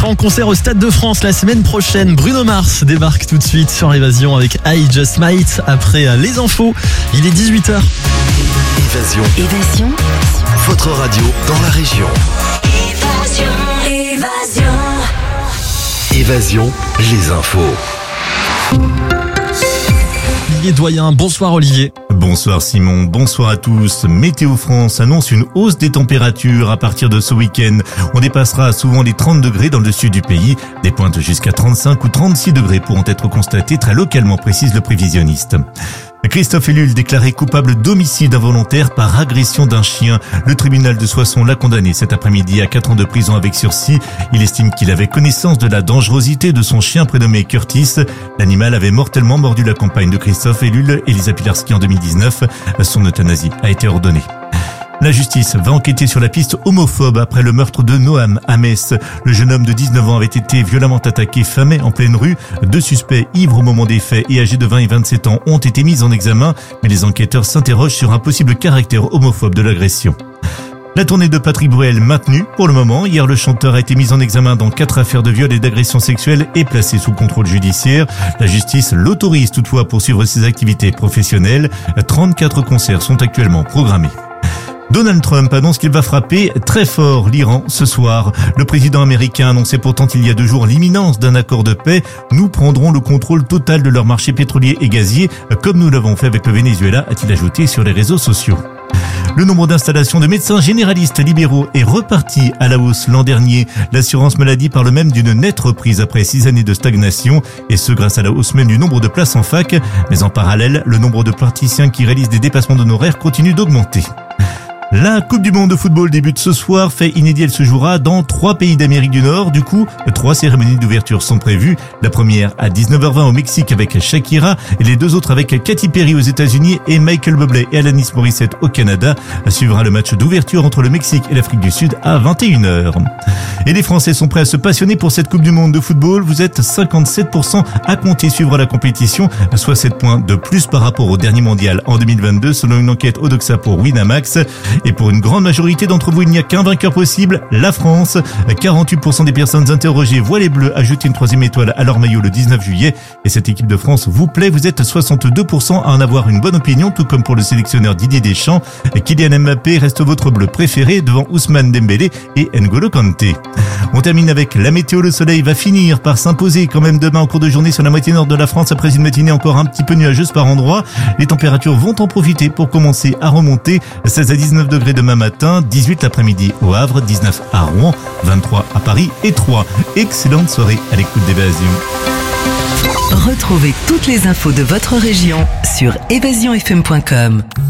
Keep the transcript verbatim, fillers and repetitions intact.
sera en concert au Stade de France la semaine prochaine. Bruno Mars débarque tout de suite sur Évasion avec I Just Might. Après les infos, il est dix-huit heures. Évasion. Évasion. Votre radio dans la région. Évasion. Évasion. Évasion, les infos. Olivier Doyen, bonsoir Olivier. Bonsoir Simon, bonsoir à tous. Météo France annonce une hausse des températures à partir de ce week-end. On dépassera souvent les trente degrés dans le sud du pays. Des pointes jusqu'à trente-cinq ou trente-six degrés pourront être constatées très localement, précise le prévisionniste. Christophe Ellul déclaré coupable d'homicide involontaire par agression d'un chien. Le tribunal de Soissons l'a condamné cet après-midi à quatre ans de prison avec sursis. Il estime qu'il avait connaissance de la dangerosité de son chien prénommé Curtis. L'animal avait mortellement mordu la compagne de Christophe Ellul, Elisa Pilarski, en deux mille dix-neuf. Son euthanasie a été ordonnée. La justice va enquêter sur la piste homophobe après le meurtre de Noam à Metz. Le jeune homme de dix-neuf ans avait été violemment attaqué fin mai en pleine rue. Deux suspects ivres au moment des faits et âgés de vingt et vingt-sept ans ont été mis en examen, mais les enquêteurs s'interrogent sur un possible caractère homophobe de l'agression. La tournée de Patrick Bruel maintenue pour le moment. Hier, le chanteur a été mis en examen dans quatre affaires de viol et d'agression sexuelle et placé sous contrôle judiciaire. La justice l'autorise toutefois pour suivre ses activités professionnelles. trente-quatre concerts sont actuellement programmés. Donald Trump annonce qu'il va frapper très fort l'Iran ce soir. Le président américain annonçait pourtant il y a deux jours l'imminence d'un accord de paix. Nous prendrons le contrôle total de leur marché pétrolier et gazier, comme nous l'avons fait avec le Venezuela, a-t-il ajouté sur les réseaux sociaux. Le nombre d'installations de médecins généralistes libéraux est reparti à la hausse l'an dernier. L'assurance maladie parle même d'une nette reprise après six années de stagnation, et ce grâce à la hausse même du nombre de places en fac. Mais en parallèle, le nombre de praticiens qui réalisent des dépassements d'honoraires continue d'augmenter. La Coupe du Monde de football débute ce soir. Fait inédit, elle se jouera dans trois pays d'Amérique du Nord. Du coup, trois cérémonies d'ouverture sont prévues. La première à dix-neuf heures vingt au Mexique avec Shakira, et les deux autres avec Katy Perry aux États-Unis et Michael Bublé et Alanis Morissette au Canada. Suivra le match d'ouverture entre le Mexique et l'Afrique du Sud à vingt et une heures. Et les Français sont prêts à se passionner pour cette Coupe du Monde de football. Vous êtes cinquante-sept pour cent à compter suivre la compétition, soit sept points de plus par rapport au dernier mondial en deux mille vingt-deux, selon une enquête Odoxa pour Winamax. Et pour une grande majorité d'entre vous, il n'y a qu'un vainqueur possible, la France. quarante-huit pour cent des personnes interrogées voient les Bleus ajouter une troisième étoile à leur maillot le dix-neuf juillet. Et cette équipe de France vous plaît, vous êtes soixante-deux pour cent à en avoir une bonne opinion, tout comme pour le sélectionneur Didier Deschamps. Kylian Mbappé reste votre bleu préféré devant Ousmane Dembélé et N'Golo Kanté. On termine avec la météo. Le soleil va finir par s'imposer quand même demain en cours de journée sur la moitié nord de la France après une matinée encore un petit peu nuageuse par endroits. Les températures vont en profiter pour commencer à remonter. seize à dix-neuf degrés demain matin, dix-huit l'après-midi au Havre, dix-neuf à Rouen, vingt-trois à Paris et trois. Excellente soirée à l'écoute d'Évasion. Retrouvez toutes les infos de votre région sur évasion f m point com.